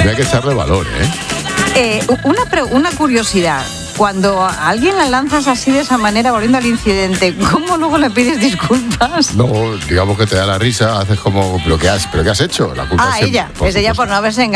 Habría que echarle valor, Una curiosidad. Cuando a alguien la lanzas así de esa manera, volviendo al incidente, ¿cómo luego le pides disculpas? No, digamos que te da la risa, haces como, ¿pero qué has hecho? La culpa Ella, es ella por no haberse